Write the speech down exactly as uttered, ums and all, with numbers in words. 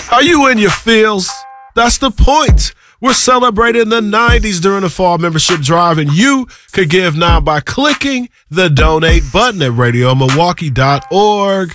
Are you in your feels? That's the point. We're celebrating the nineties during the fall membership drive, and you could give now by clicking the donate button at radio milwaukee dot org.